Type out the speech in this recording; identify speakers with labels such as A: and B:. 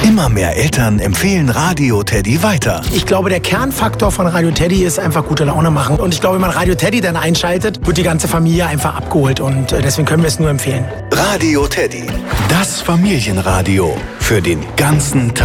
A: Immer mehr Eltern empfehlen Radio Teddy weiter.
B: Ich glaube, der Kernfaktor von Radio Teddy ist einfach gute Laune machen. Und ich glaube, wenn man Radio Teddy dann einschaltet, wird die ganze Familie einfach abgeholt. Und deswegen können wir es nur empfehlen.
A: Radio Teddy, das Familienradio für den ganzen Tag.